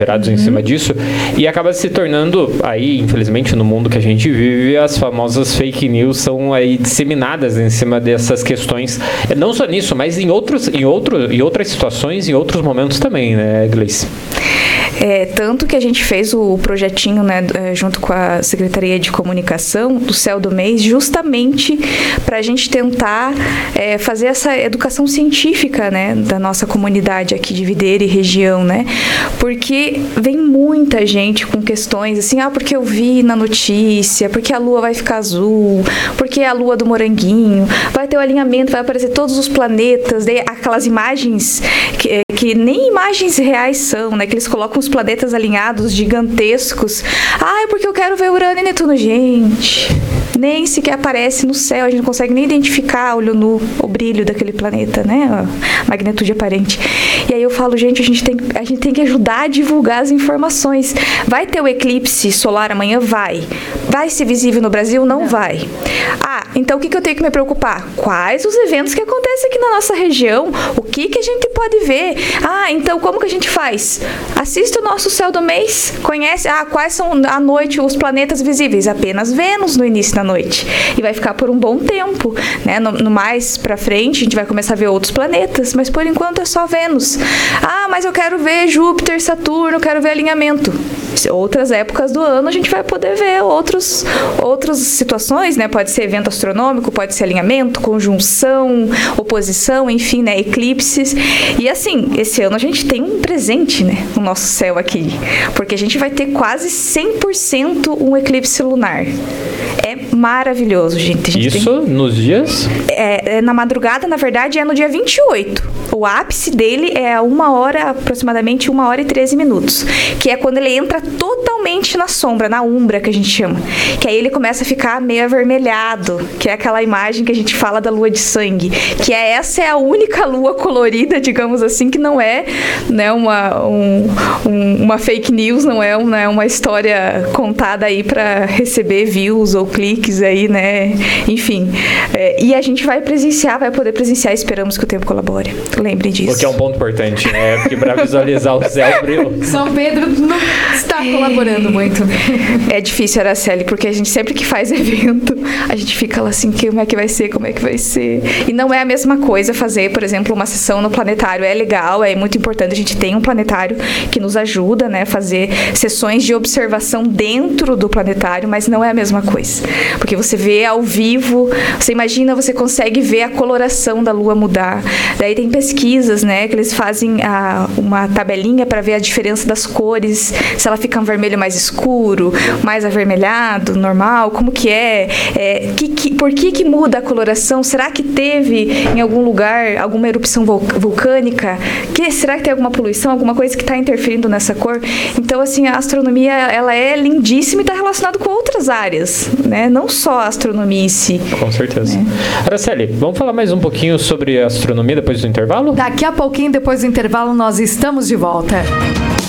em cima disso, e acaba se tornando, aí, infelizmente, no mundo que a gente vive, as famosas fake news são aí disseminadas em cima dessas questões, não só nisso, mas em outras situações, em outros momentos também, né, Gleice? Tanto que a gente fez o projetinho, né, junto com a Secretaria de Comunicação do Céu do Mês, justamente para a gente tentar fazer essa educação científica, né, da nossa comunidade aqui de Videira e região, né, porque vem muita gente com questões assim, porque eu vi na notícia, porque a lua vai ficar azul, porque é a lua do moranguinho, vai ter o alinhamento, vai aparecer todos os planetas, daí aquelas imagens que nem imagens reais são, né, que eles colocam os planetas alinhados gigantescos. É porque eu quero ver Urano e Netuno. Gente, nem sequer aparece no céu, a gente não consegue nem identificar olho nu o brilho daquele planeta, né? A magnitude aparente. E aí eu falo, gente, a gente tem que ajudar a divulgar as informações. Vai ter o eclipse solar amanhã? Vai. Vai ser visível no Brasil? Não vai. Então o que eu tenho que me preocupar? Quais os eventos que acontecem aqui na nossa região? O que a gente pode ver? Então como que a gente faz? Assista o nosso Céu do Mês, conhece, quais são à noite os planetas visíveis? Apenas Vênus no início da noite. E vai ficar por um bom tempo, né? No mais pra frente, a gente vai começar a ver outros planetas, mas por enquanto é só Vênus. Mas eu quero ver Júpiter, Saturno, quero ver alinhamento. Outras épocas do ano a gente vai poder ver outras situações, né? Pode ser evento astronômico, pode ser alinhamento, conjunção, oposição, enfim, né? Eclipses. E assim, esse ano a gente tem um presente, né? No nosso céu aqui, porque a gente vai ter quase 100% um eclipse lunar. É maravilhoso, gente. Isso nos dias? Na madrugada, na verdade, é no dia 28. O ápice dele é aproximadamente 1h e 13 minutos, que é quando ele entra totalmente na sombra, na umbra, que a gente chama. Que aí ele começa a ficar meio avermelhado, que é aquela imagem que a gente fala da lua de sangue, que essa é a única lua colorida, digamos assim, que não é, né, uma fake news, não é uma história contada aí para receber views ou cliques aí, né? Enfim. E a gente vai poder presenciar, esperamos que o tempo colabore. Lembrem disso. Porque é um ponto importante, né? Porque para visualizar o céu brilho. São Pedro não está colaborando muito. É difícil, Araceli, porque a gente sempre que faz evento, a gente fica lá assim, como é que vai ser? E não é a mesma coisa fazer, por exemplo, uma sessão no planetário. É legal, é muito importante, a gente tem um planetário que nos ajuda, né, fazer sessões de observação dentro do planetário, mas não é a mesma coisa. Porque você vê ao vivo, você imagina, você consegue ver a coloração da lua mudar. Daí tem pesquisas, né, que eles fazem uma tabelinha para ver a diferença das cores, se ela fica um vermelho mais escuro, mais avermelhado, normal, como que é? Por que muda a coloração? Será que teve em algum lugar alguma erupção vulcânica? Será que tem alguma poluição, alguma coisa que está interferindo nessa cor? Então, assim, a astronomia, ela é lindíssima e está relacionada com outras áreas, né? Não só a astronomia em si. Com certeza. Araceli, vamos falar mais um pouquinho sobre astronomia depois do intervalo? Daqui a pouquinho, depois do intervalo, nós estamos de volta.